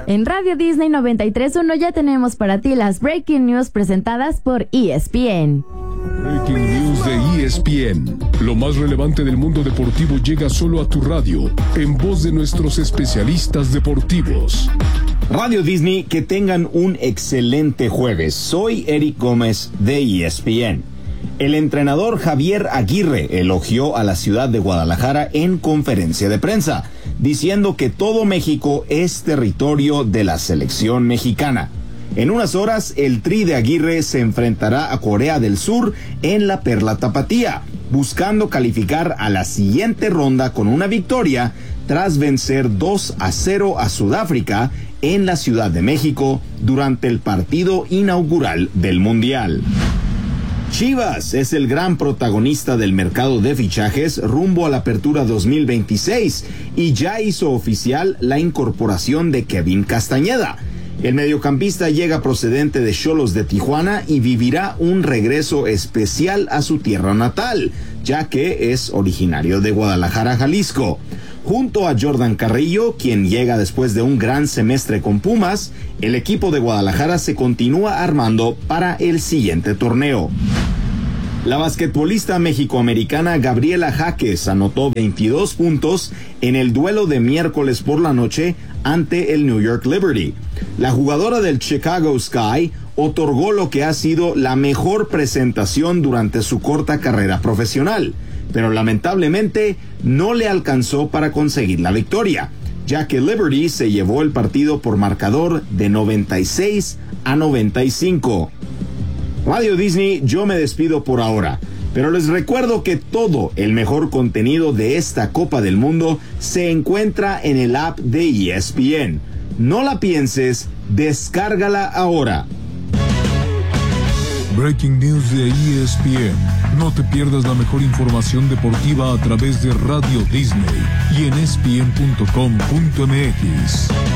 En Radio Disney 93.1 ya tenemos para ti las Breaking News presentadas por ESPN. Breaking News de ESPN. Lo más relevante del mundo deportivo llega solo a tu radio, en voz de nuestros especialistas deportivos. Radio Disney, que tengan un excelente jueves. Soy Eric Gómez de ESPN. El entrenador Javier Aguirre elogió a la ciudad de Guadalajara en conferencia de prensa, diciendo que todo México es territorio de la selección mexicana. En unas horas, el Tri de Aguirre se enfrentará a Corea del Sur en la Perla Tapatía, buscando calificar a la siguiente ronda con una victoria tras vencer 2-0 a Sudáfrica en la Ciudad de México durante el partido inaugural del Mundial. Chivas es el gran protagonista del mercado de fichajes rumbo a la apertura 2026 y ya hizo oficial la incorporación de Kevin Castañeda. El mediocampista llega procedente de Xolos de Tijuana y vivirá un regreso especial a su tierra natal, ya que es originario de Guadalajara, Jalisco. Junto a Jordan Carrillo, quien llega después de un gran semestre con Pumas, el equipo de Guadalajara se continúa armando para el siguiente torneo. La basquetbolista mexicoamericana Gabriela Jaques anotó 22 puntos en el duelo de miércoles por la noche ante el New York Liberty. La jugadora del Chicago Sky otorgó lo que ha sido la mejor presentación durante su corta carrera profesional, pero lamentablemente no le alcanzó para conseguir la victoria, ya que Liberty se llevó el partido por marcador de 96-95. Radio Disney, yo me despido por ahora, pero les recuerdo que todo el mejor contenido de esta Copa del Mundo se encuentra en el app de ESPN. No la pienses, descárgala ahora. Breaking News de ESPN. No te pierdas la mejor información deportiva a través de Radio Disney y en ESPN.com.mx.